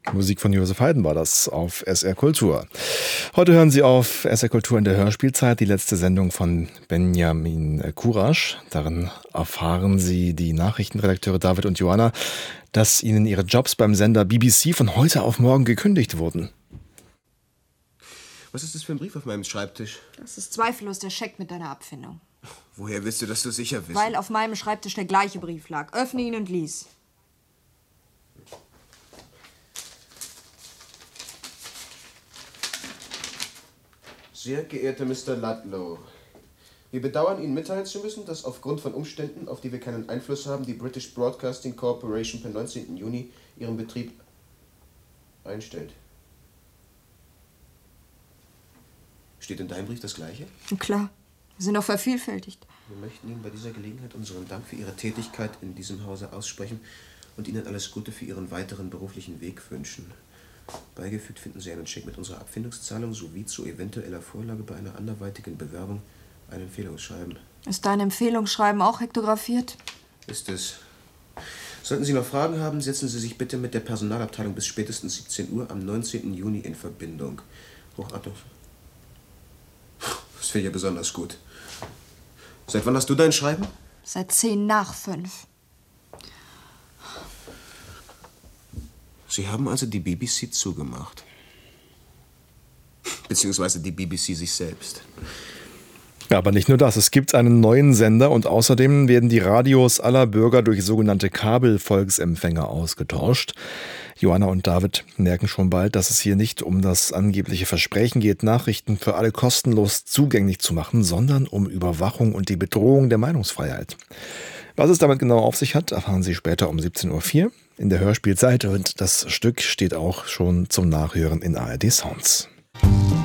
Musik von Josef Haydn war das auf SR Kultur. Heute hören Sie auf SR Kultur in der Hörspielzeit die letzte Sendung von Benjamin Kurasch. Darin erfahren Sie, die Nachrichtenredakteure David und Joanna, dass ihnen ihre Jobs beim Sender BBC von heute auf morgen gekündigt wurden. Was ist das für ein Brief auf meinem Schreibtisch? Das ist zweifellos der Scheck mit deiner Abfindung. Woher willst du, dass du sicher bist? Weil auf meinem Schreibtisch der gleiche Brief lag. Öffne ihn und lies. Sehr geehrter Mr. Ludlow, wir bedauern Ihnen mitteilen zu müssen, dass aufgrund von Umständen, auf die wir keinen Einfluss haben, die British Broadcasting Corporation per 19. Juni ihren Betrieb einstellt. Steht in deinem Brief das Gleiche? Klar, wir sind doch vervielfältigt. Wir möchten Ihnen bei dieser Gelegenheit unseren Dank für Ihre Tätigkeit in diesem Hause aussprechen und Ihnen alles Gute für Ihren weiteren beruflichen Weg wünschen. Beigefügt finden Sie einen Scheck mit unserer Abfindungszahlung sowie zu eventueller Vorlage bei einer anderweitigen Bewerbung ein Empfehlungsschreiben. Ist dein Empfehlungsschreiben auch hektografiert? Ist es. Sollten Sie noch Fragen haben, setzen Sie sich bitte mit der Personalabteilung bis spätestens 17 Uhr am 19. Juni in Verbindung. Hochachtung. Das finde ich ja besonders gut. Seit wann hast du dein Schreiben? Seit 5:10. Sie haben also die BBC zugemacht. Beziehungsweise die BBC sich selbst. Ja, aber nicht nur das. Es gibt einen neuen Sender und außerdem werden die Radios aller Bürger durch sogenannte Kabelvolksempfänger ausgetauscht. Joanna und David merken schon bald, dass es hier nicht um das angebliche Versprechen geht, Nachrichten für alle kostenlos zugänglich zu machen, sondern um Überwachung und die Bedrohung der Meinungsfreiheit. Was es damit genau auf sich hat, erfahren Sie später um 17:04 Uhr in der Hörspielzeit und das Stück steht auch schon zum Nachhören in ARD Sounds.